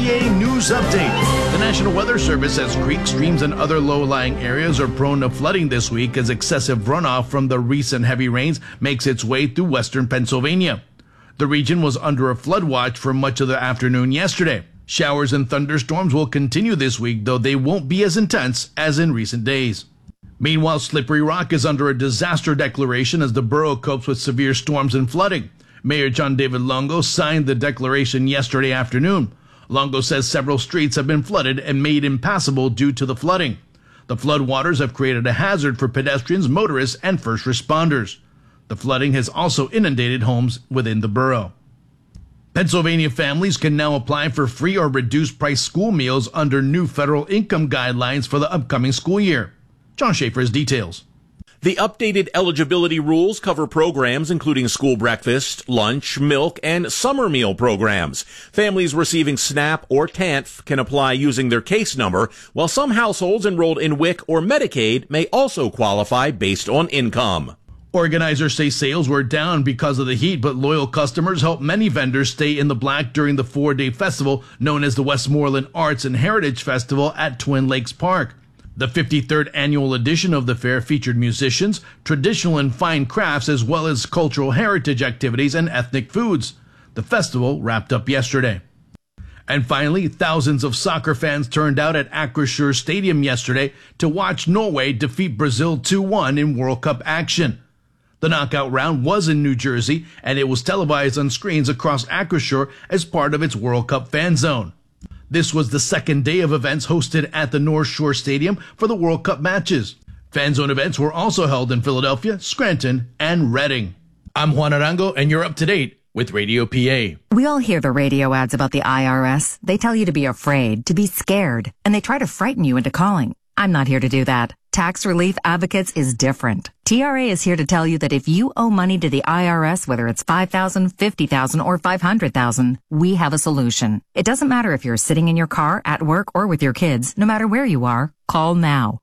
EPA News Update. The National Weather Service says creeks, streams, and other low-lying areas are prone to flooding this week as excessive runoff from the recent heavy rains makes its way through western Pennsylvania. The region was under a flood watch for much of the afternoon yesterday. Showers and thunderstorms will continue this week, though they won't be as intense as in recent days. Meanwhile, Slippery Rock is under a disaster declaration as the borough copes with severe storms and flooding. Mayor John David Longo signed the declaration yesterday afternoon. Longo says several streets have been flooded and made impassable due to the flooding. The floodwaters have created a hazard for pedestrians, motorists, and first responders. The flooding has also inundated homes within the borough. Pennsylvania families can now apply for free or reduced price school meals under new federal income guidelines for the upcoming school year. John Schaefer has details. The updated eligibility rules cover programs including school breakfast, lunch, milk, and summer meal programs. Families receiving SNAP or TANF can apply using their case number, while some households enrolled in WIC or Medicaid may also qualify based on income. Organizers say sales were down because of the heat, but loyal customers helped many vendors stay in the black during the 4-day festival known as the Westmoreland Arts and Heritage Festival at Twin Lakes Park. The 53rd annual edition of the fair featured musicians, traditional and fine crafts, as well as cultural heritage activities and ethnic foods. The festival wrapped up yesterday. And finally, thousands of soccer fans turned out at Akershus Stadium yesterday to watch Norway defeat Brazil 2-1 in World Cup action. The knockout round was in New Jersey, and it was televised on screens across Akershus as part of its World Cup fan zone. This was the second day of events hosted at the North Shore Stadium for the World Cup matches. Fan zone events were also held in Philadelphia, Scranton, and Reading. I'm Juan Arango, and you're up to date with Radio PA. We all hear the radio ads about the IRS. They tell you to be afraid, to be scared, and they try to frighten you into calling. I'm not here to do that. Tax Relief Advocates is different. TRA is here to tell you that if you owe money to the IRS, whether it's $5,000, $50,000, or $500,000, we have a solution. It doesn't matter if you're sitting in your car, at work, or with your kids. No matter where you are, call now.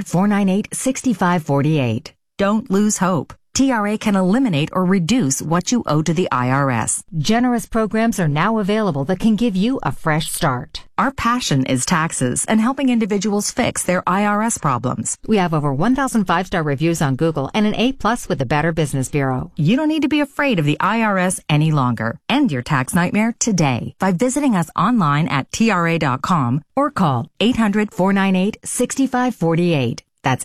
800-498-6548. Don't lose hope. TRA can eliminate or reduce what you owe to the IRS. Generous programs are now available that can give you a fresh start. Our passion is taxes and helping individuals fix their IRS problems. We have over 1,000 5-star reviews on Google and an A+ with the Better Business Bureau. You don't need to be afraid of the IRS any longer. End your tax nightmare today by visiting us online at TRA.com or call 800-498-6548. That's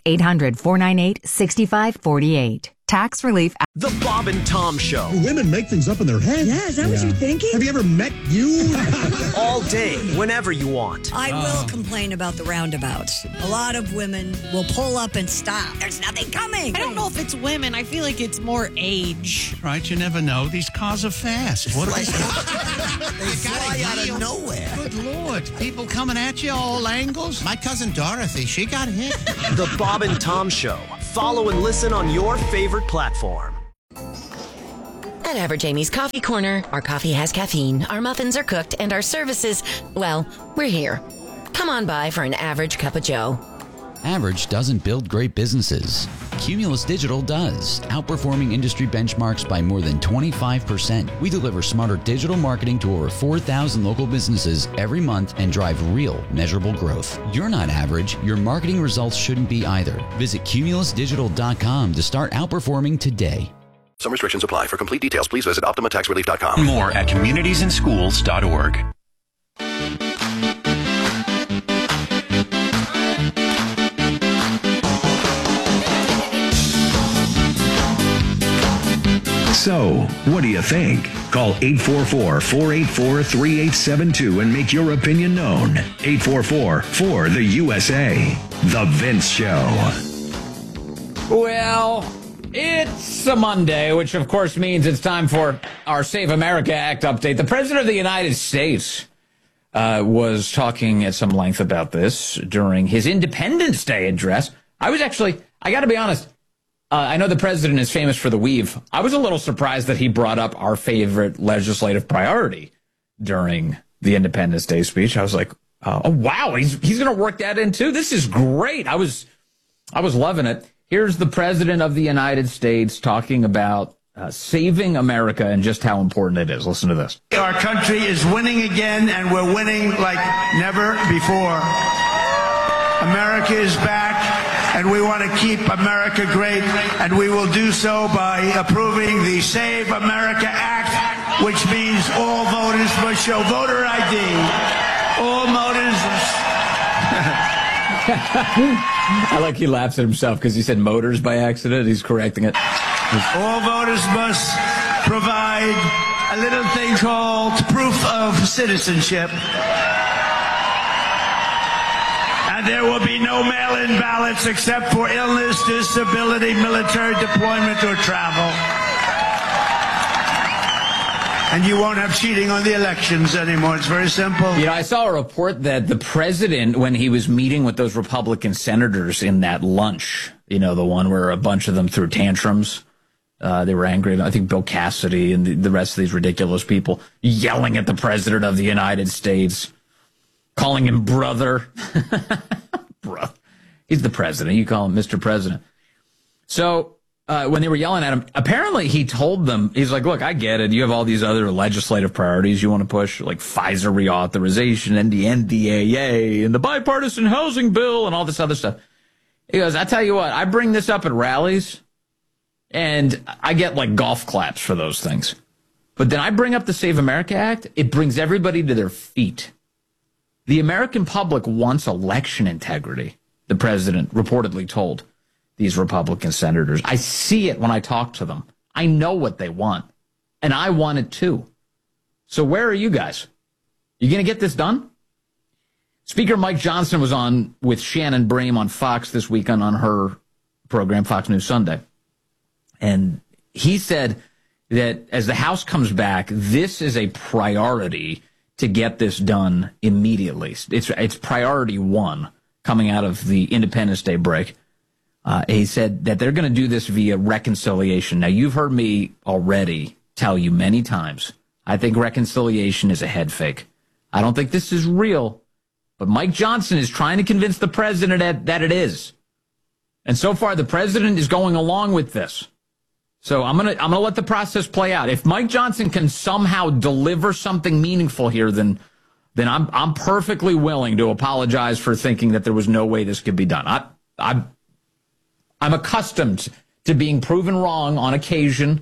800-498-6548. Tax Relief. The Bob and Tom Show. Women make things up in their head. Yeah, is that what you're thinking? Have you ever met you? All day, whenever you want. I will complain about the roundabouts. A lot of women will pull up and stop. There's nothing coming. I don't know if it's women. I feel like it's more age. Right, you never know. These cars are fast. What They fly out of nowhere. Good Lord. People coming at you all angles. My cousin Dorothy, she got hit. The Bob and Tom Show. Follow and listen on your favorite platform. At Average Amy's Coffee Corner, our coffee has caffeine, our muffins are cooked, and our services, well, we're here. Come on by for an average cup of joe. Average doesn't build great businesses. Cumulus Digital does, outperforming industry benchmarks by more than 25%. We deliver smarter digital marketing to over 4,000 local businesses every month and drive real, measurable growth. You're not average. Your marketing results shouldn't be either. Visit cumulusdigital.com to start outperforming today. Some restrictions apply. For complete details, please visit OptimaTaxRelief.com. More at communitiesandschools.org. So, what do you think? Call 844-484-3872 and make your opinion known. 844-4-THE-USA. The Vince Show. Well, it's a Monday, which of course means it's time for our Save America Act update. The President of the United States was talking at some length about this during his Independence Day address. I got to be honest, I know the president is famous for the weave. I was a little surprised that he brought up our favorite legislative priority during the Independence Day speech. I was like, oh, wow, he's going to work that in too. This is great. I was loving it. Here's the President of the United States talking about saving America and just how important it is. Listen to this. Our country is winning again, and we're winning like never before. America is back, and we want to keep America great, and we will do so by approving the Save America Act, which means all voters must show voter ID. All voters. I like he laughs at himself because he said motors by accident. He's correcting it. All voters must provide a little thing called proof of citizenship. And there will be no mail-in ballots except for illness, disability, military deployment, or travel. And you won't have cheating on the elections anymore. It's very simple. You know, I saw a report that the president, when he was meeting with those Republican senators in that lunch, you know, the one where a bunch of them threw tantrums, they were angry. I think Bill Cassidy and the rest of these ridiculous people yelling at the president of the United States, calling him brother. Bro. He's the president. You call him Mr. President. So when they were yelling at him, apparently he told them, he's like, look, I get it. You have all these other legislative priorities you want to push, like Pfizer reauthorization and the NDAA and the bipartisan housing bill and all this other stuff. He goes, I tell you what, I bring this up at rallies and I get like golf claps for those things. But then I bring up the Save America Act. It brings everybody to their feet. The American public wants election integrity, the president reportedly told these Republican senators. I see it when I talk to them. I know what they want, and I want it too. So where are you guys? You going to get this done? Speaker Mike Johnson was on with Shannon Bream on Fox this weekend on her program, Fox News Sunday. And he said that as the House comes back, this is a priority to get this done immediately. It's priority one coming out of the Independence Day break. He said that they're going to do this via reconciliation. Now, you've heard me already tell you many times, I think reconciliation is a head fake. I don't think this is real, but Mike Johnson is trying to convince the president that it is. And so far, the president is going along with this. So I'm gonna let the process play out. If Mike Johnson can somehow deliver something meaningful here, then I'm perfectly willing to apologize for thinking that there was no way this could be done. I'm accustomed to being proven wrong on occasion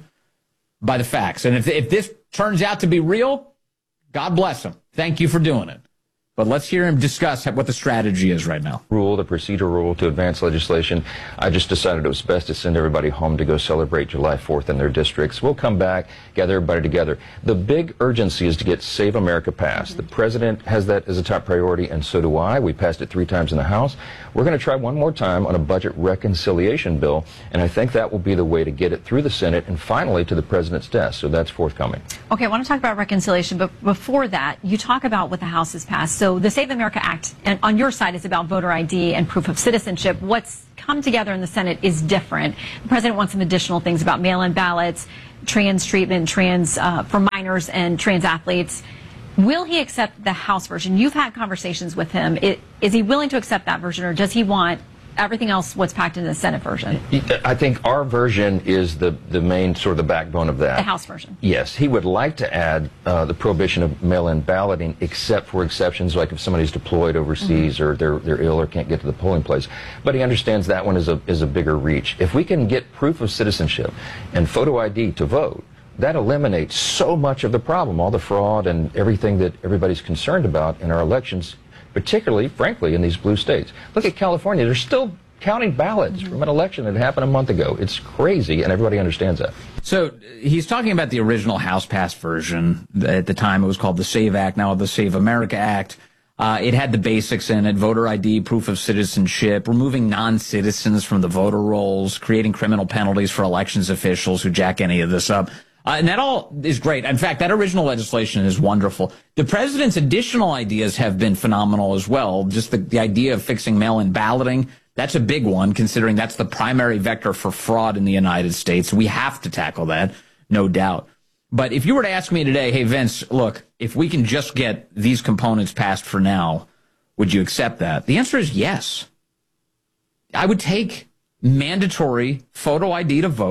by the facts. And if this turns out to be real, God bless him. Thank you for doing it. But let's hear him discuss what the strategy is right now. The procedure rule to advance legislation. I just decided it was best to send everybody home to go celebrate July 4th in their districts. We'll come back, gather everybody together. The big urgency is to get Save America passed. The president has that as a top priority, and so do I. We passed it 3 times in the House. We're going to try one more time on a budget reconciliation bill, and I think that will be the way to get it through the Senate and finally to the president's desk. So that's forthcoming. Okay, I want to talk about reconciliation, but before that, you talk about what the House has passed. So the Save America Act, and on your side, is about voter ID and proof of citizenship. What's come together in the Senate is different. The president wants some additional things about mail-in ballots, trans treatment, for minors and trans athletes. Will he accept the House version? You've had conversations with him. Is he willing to accept that version, or does he want everything else what's packed in the Senate version? I think our version is the main sort of the backbone of that. The House version. Yes. He would like to add the prohibition of mail-in balloting, except for exceptions like if somebody's deployed overseas or they're ill or can't get to the polling place. But he understands that one is a bigger reach. If we can get proof of citizenship and photo ID to vote, that eliminates so much of the problem, all the fraud and everything that everybody's concerned about in our elections, particularly, frankly, in these blue states. Look at California. They're still counting ballots from an election that happened a month ago. It's crazy, and everybody understands that. So he's talking about the original House-passed version. At the time, it was called the SAVE Act, now the Save America Act. It had the basics in it: voter ID, proof of citizenship, removing non-citizens from the voter rolls, creating criminal penalties for elections officials who jack any of this up. And that all is great. In fact, that original legislation is wonderful. The president's additional ideas have been phenomenal as well. Just the idea of fixing mail-in balloting, that's a big one, considering that's the primary vector for fraud in the United States. We have to tackle that, no doubt. But if you were to ask me today, hey, Vince, look, if we can just get these components passed for now, would you accept that? The answer is yes. I would take mandatory photo ID to vote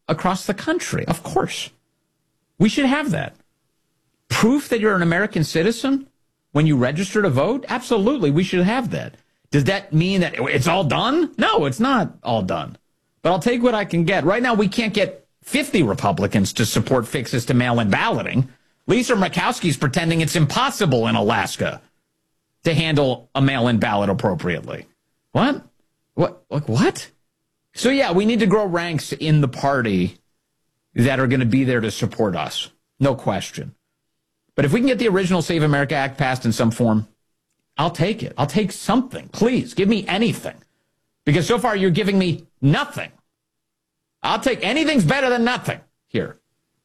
across the country. Of course. We should have that. Proof that you're an American citizen when you register to vote? Absolutely, we should have that. Does that mean that it's all done? No, it's not all done. But I'll take what I can get. Right now, we can't get 50 Republicans to support fixes to mail-in balloting. Lisa Murkowski's pretending it's impossible in Alaska to handle a mail-in ballot appropriately. What? What? So, yeah, we need to grow ranks in the party that are going to be there to support us. No question. But if we can get the original Save America Act passed in some form, I'll take it. I'll take something. Please, give me anything. Because so far you're giving me nothing. I'll take anything's better than nothing here.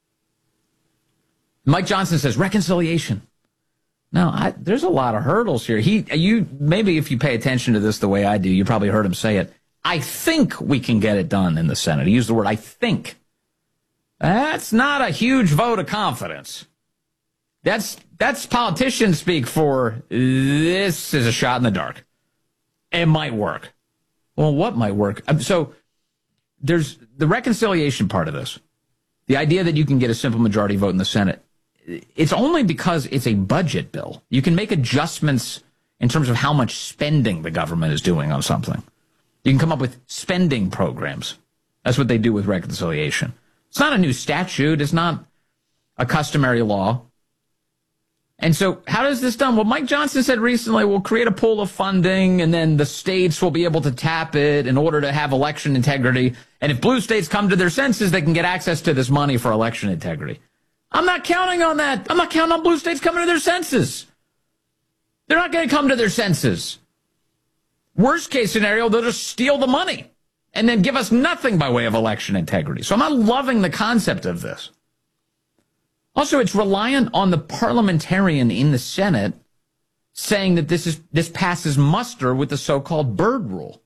Mike Johnson says reconciliation. No, there's a lot of hurdles here. Maybe if you pay attention to this the way I do, you probably heard him say it. I think we can get it done in the Senate. He used the word I think. That's not a huge vote of confidence. That's politician speak for this is a shot in the dark. It might work. Well, what might work? So there's the reconciliation part of this. The idea that you can get a simple majority vote in the Senate. It's only because it's a budget bill. You can make adjustments in terms of how much spending the government is doing on something. You can come up with spending programs. That's what they do with reconciliation. It's not a new statute. It's not a customary law. And so how is this done? Well, Mike Johnson said recently we'll create a pool of funding and then the states will be able to tap it in order to have election integrity. And if blue states come to their senses, they can get access to this money for election integrity. I'm not counting on that. I'm not counting on blue states coming to their senses. They're not going to come to their senses. Worst case scenario, they'll just steal the money and then give us nothing by way of election integrity. So I'm not loving the concept of this. Also, it's reliant on the parliamentarian in the Senate saying that this passes muster with the so-called Byrd rule.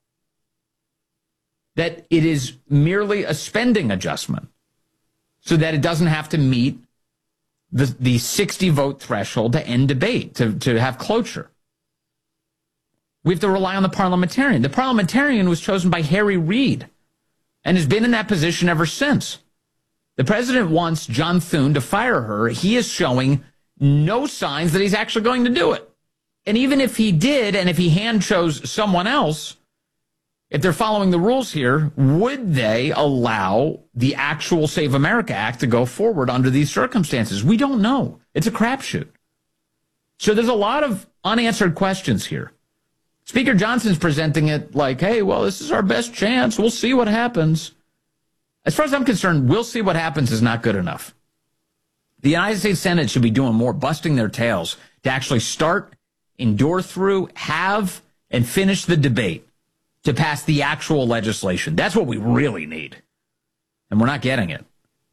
That it is merely a spending adjustment so that it doesn't have to meet the 60-vote threshold to end debate, to have cloture. We have to rely on the parliamentarian. The parliamentarian was chosen by Harry Reid and has been in that position ever since. The president wants John Thune to fire her. He is showing no signs that he's actually going to do it. And even if he did, and if he hand chose someone else, if they're following the rules here, would they allow the actual Save America Act to go forward under these circumstances? We don't know. It's a crapshoot. So there's a lot of unanswered questions here. Speaker Johnson's presenting it like, hey, well, this is our best chance. We'll see what happens. As far as I'm concerned, we'll see what happens is not good enough. The United States Senate should be doing more busting their tails to actually start, endure through, have, and finish the debate to pass the actual legislation. That's what we really need. And we're not getting it.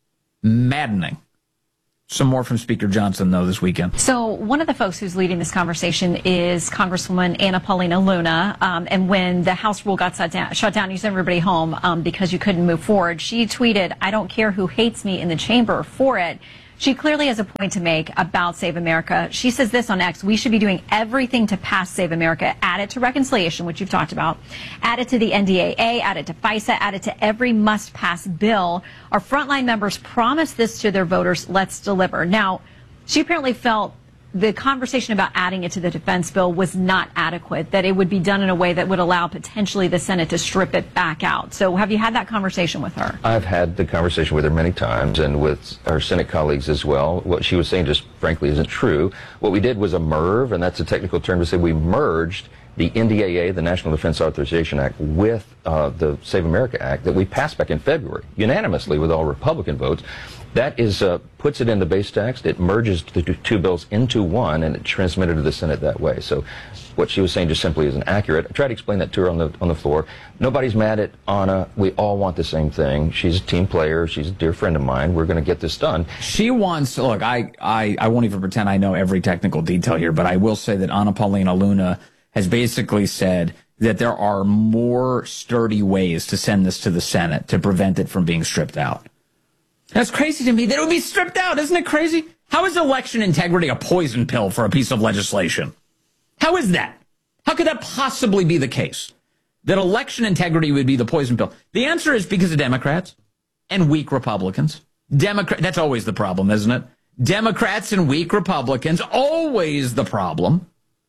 Maddening. Some more from Speaker Johnson, though, this weekend. So one of the folks who's leading this conversation is Congresswoman Anna Paulina Luna. And when the House rule got shut down, you sent everybody home because you couldn't move forward. She tweeted, "I don't care who hates me in the chamber for it." She clearly has a point to make about Save America. She says this on X: "We should be doing everything to pass Save America, add it to reconciliation," which you've talked about, add it to the NDAA, add it to FISA, add it to every must-pass bill. Our frontline members promised this to their voters. Let's deliver. Now, she apparently felt the conversation about adding it to the defense bill was not adequate, that it would be done in a way that would allow potentially the Senate to strip it back out. So have you had that conversation with her? I've had the conversation with her many times and with our Senate colleagues as well. What she was saying just frankly isn't true. What we did was a MERV, and that's a technical term to say we merged the NDAA, the National Defense Authorization Act, with the Save America Act that we passed back in February, unanimously with all Republican votes. That is puts it in the base text. It merges the two bills into one, and it transmitted to the Senate that way. So what she was saying just simply isn't accurate. I tried to explain that to her on the floor. Nobody's mad at Anna. We all want the same thing. She's a team player. She's a dear friend of mine. We're going to get this done. She wants, look, I won't even pretend I know every technical detail here, but I will say that Anna Paulina Luna has basically said that there are more sturdy ways to send this to the Senate to prevent it from being stripped out. That's crazy to me that it would be stripped out. Isn't it crazy? How is election integrity a poison pill for a piece of legislation? How is that? How could that possibly be the case? That election integrity would be the poison pill? The answer is because of Democrats. and weak Republicans. That's always the problem, isn't it? Democrats and weak Republicans, always the problem.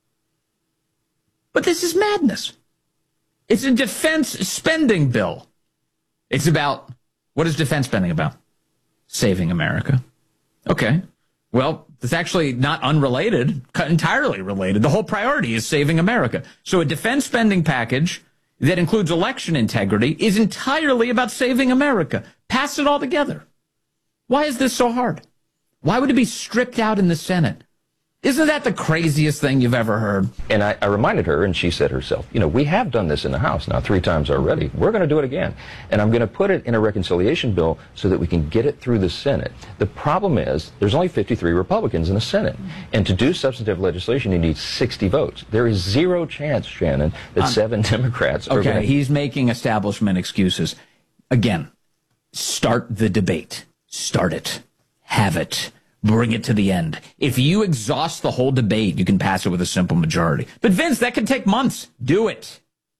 But this is madness. It's a defense spending bill. It's about, what is defense spending about? Saving America. Okay. Well, it's actually not unrelated, entirely related. The whole priority is saving America. So a defense spending package that includes election integrity is entirely about saving America. Pass it all together. Why is this so hard? Why would it be stripped out in the Senate? Isn't that the craziest thing you've ever heard? And I reminded her, and she said herself, we have done this in the House now 3 times already. We're going to do it again. And I'm going to put it in a reconciliation bill so that we can get it through the Senate. The problem is there's only 53 Republicans in the Senate. And to do substantive legislation, you need 60 votes. There is zero chance, Shannon, that 7 Democrats are going to... He's making establishment excuses. Again, start the debate. Start it. Have it. Bring it to the end. If you exhaust the whole debate, you can pass it with a simple majority. But Vince, that could take months. Do it.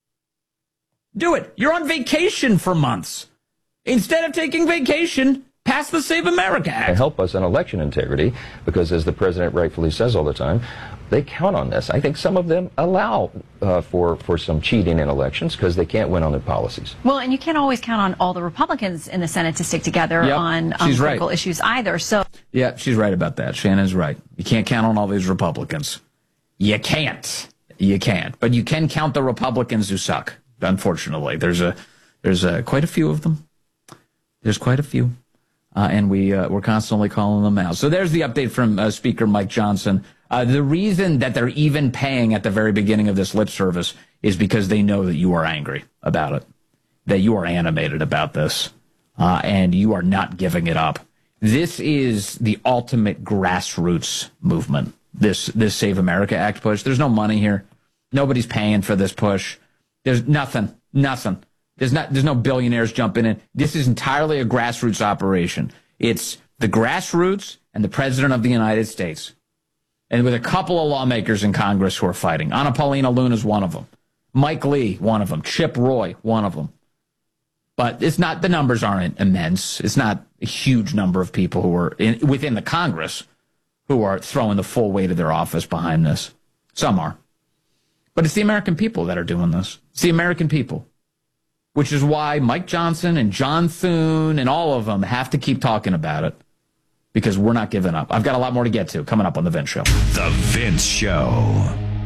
Do it. You're on vacation for months. Instead of taking vacation, pass the Save America Act. And help us on election integrity, because as the president rightfully says all the time, they count on this. I think some of them allow for some cheating in elections because they can't win on their policies. Well, and you can't always count on all the Republicans in the Senate to stick together on critical issues either. So, yeah, she's right about that. Shannon's right. You can't count on all these Republicans. You can't. You can't. But you can count the Republicans who suck. Unfortunately, there's quite a few of them. There's quite a few. And we're constantly calling them out. So there's the update from Speaker Mike Johnson. The reason that they're even paying at the very beginning of this lip service is because they know that you are angry about it, that you are animated about this, and you are not giving it up. This is the ultimate grassroots movement, this Save America Act push. There's no money here. Nobody's paying for this push. There's nothing. There's no billionaires jumping in. This is entirely a grassroots operation. It's the grassroots and the President of the United States. And with a couple of lawmakers in Congress who are fighting. Anna Paulina Luna is one of them. Mike Lee, one of them. Chip Roy, one of them. But it's not, the numbers aren't immense. It's not a huge number of people who are within the Congress who are throwing the full weight of their office behind this. Some are. But it's the American people that are doing this. It's the American people. Which is why Mike Johnson and John Thune and all of them have to keep talking about it. Because we're not giving up. I've got a lot more to get to coming up on The Vince Show. The Vince Show.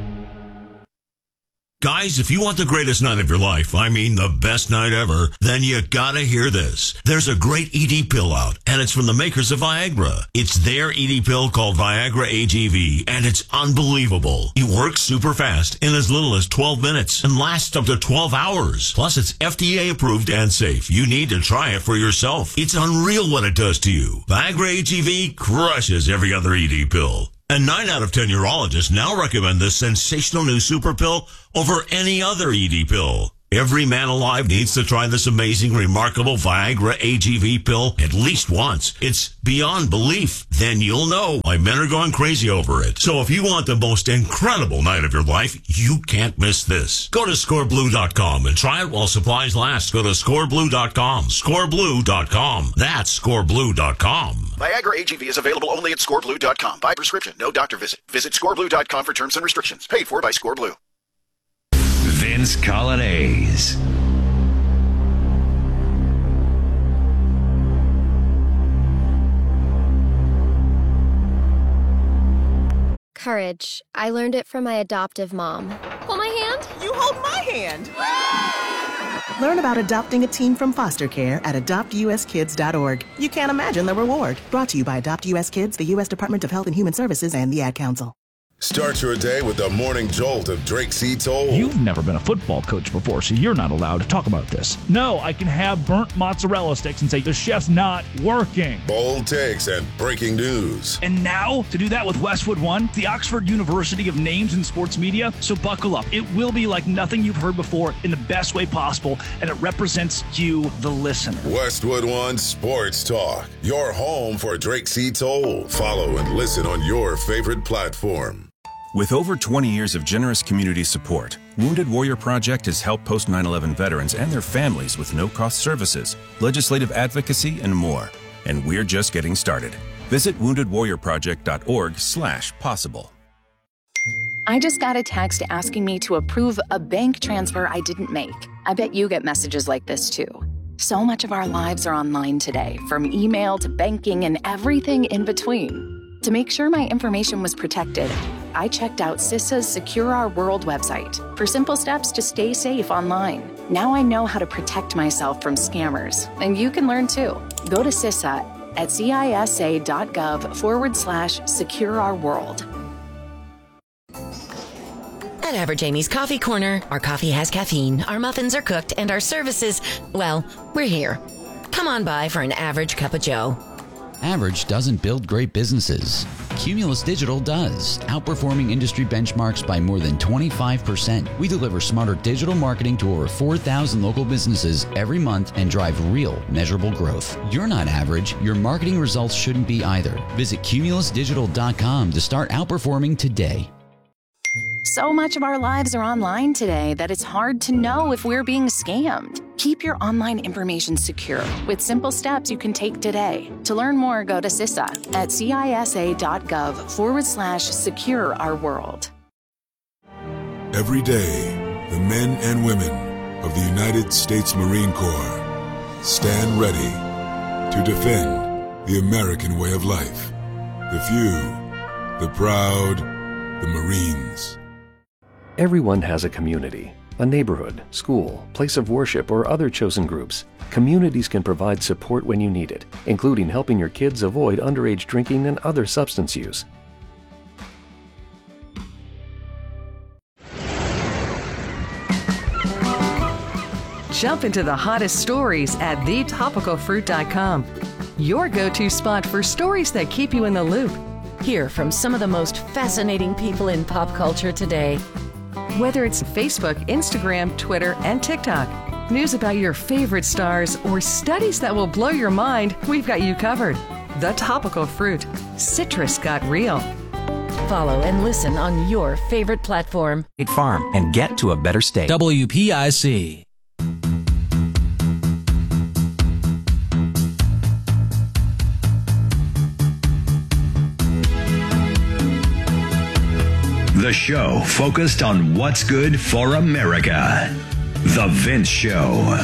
Guys, if you want the greatest night of your life, I mean the best night ever, then you gotta hear this. There's a great ED pill out, and it's from the makers of Viagra. It's their ED pill called Viagra AGV, and it's unbelievable. It works super fast in as little as 12 minutes and lasts up to 12 hours. Plus, it's FDA approved and safe. You need to try it for yourself. It's unreal what it does to you. Viagra AGV crushes every other ED pill. And 9 out of 10 urologists now recommend this sensational new super pill over any other ED pill. Every man alive needs to try this amazing, remarkable Viagra AGV pill at least once. It's beyond belief. Then you'll know why men are going crazy over it. So if you want the most incredible night of your life, you can't miss this. Go to scoreblue.com and try it while supplies last. Go to scoreblue.com. Scoreblue.com. That's scoreblue.com. Viagra AGV is available only at scoreblue.com. By prescription, no doctor visit. Visit scoreblue.com for terms and restrictions. Paid for by Scoreblue. Vince Colonnese. Courage. I learned it from my adoptive mom. Hold my hand. You hold my hand. Learn about adopting a teen from foster care at adoptuskids.org. You can't imagine the reward. Brought to you by Adopt US Kids, the U.S. Department of Health and Human Services, and the Ad Council. Start your day with the morning jolt of Drake C. Toll. You've never been a football coach before, so you're not allowed to talk about this. No, I can have burnt mozzarella sticks and say the chef's not working. Bold takes and breaking news. And now, to do that with Westwood One, the Oxford University of Names in Sports Media. So buckle up. It will be like nothing you've heard before in the best way possible, and it represents you, the listener. Westwood One Sports Talk, your home for Drake C. Toll. Follow and listen on your favorite platform. With over 20 years of generous community support, Wounded Warrior Project has helped post 9/11 veterans and their families with no-cost services, legislative advocacy, and more. And we're just getting started. Visit woundedwarriorproject.org/possible. I just got a text asking me to approve a bank transfer I didn't make. I bet you get messages like this too. So much of our lives are online today, from email to banking and everything in between. To make sure my information was protected, I checked out CISA's Secure Our World website for simple steps to stay safe online. Now I know how to protect myself from scammers, and you can learn too. Go to CISA at cisa.gov/secure-our-world. At Average Amy's Coffee Corner, our coffee has caffeine, our muffins are cooked, and our services, well, we're here. Come on by for an average cup of joe. Average doesn't build great businesses. Cumulus Digital does, outperforming industry benchmarks by more than 25%. We deliver smarter digital marketing to over 4,000 local businesses every month and drive real, measurable growth. You're not average. Your marketing results shouldn't be either. Visit cumulusdigital.com to start outperforming today. So much of our lives are online today that it's hard to know if we're being scammed. Keep your online information secure with simple steps you can take today. To learn more, go to CISA at cisa.gov/secure-our-world. Every day, the men and women of the United States Marine Corps stand ready to defend the American way of life. The few, the proud, the Marines. Everyone has a community, a neighborhood, school, place of worship, or other chosen groups. Communities can provide support when you need it, including helping your kids avoid underage drinking and other substance use. Jump into the hottest stories at thetopicalfruit.com. Your go-to spot for stories that keep you in the loop. Hear from some of the most fascinating people in pop culture today. Whether it's Facebook, Instagram, Twitter, and TikTok, news about your favorite stars, or studies that will blow your mind, we've got you covered. The Topical Fruit. Citrus got real. Follow and listen on your favorite platform. Farm and get to a better state. WPIC. The show focused on what's good for America. The Vince Show. I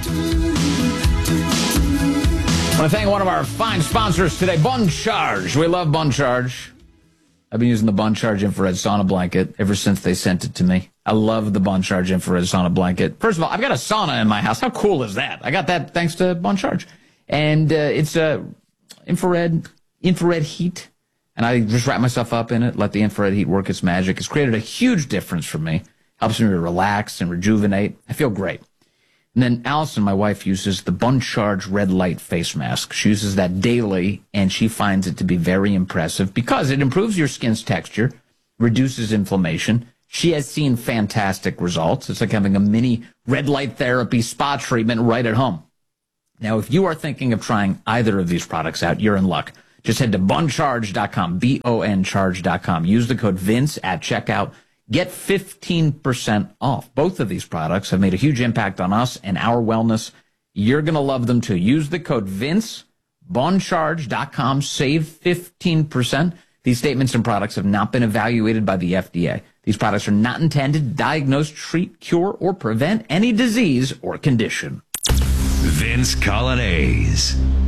want to thank one of our fine sponsors today, Bon Charge. We love Bon Charge. I've been using the Bon Charge infrared sauna blanket ever since they sent it to me. I love the Bon Charge infrared sauna blanket. First of all, I've got a sauna in my house. How cool is that? I got that thanks to Bon Charge. And it's infrared heat. And I just wrap myself up in it, let the infrared heat work its magic. It's created a huge difference for me. Helps me to relax and rejuvenate. I feel great. And then Allison, my wife, uses the Bon Charge red light face mask. She uses that daily, and she finds it to be very impressive because it improves your skin's texture, reduces inflammation. She has seen fantastic results. It's like having a mini red light therapy spa treatment right at home. Now, if you are thinking of trying either of these products out, you're in luck. Just head to boncharge.com, BONcharge.com. Use the code Vince at checkout. Get 15% off. Both of these products have made a huge impact on us and our wellness. You're going to love them too. Use the code Vince, boncharge.com. Save 15%. These statements and products have not been evaluated by the FDA. These products are not intended to diagnose, treat, cure, or prevent any disease or condition. Vince Coglianese.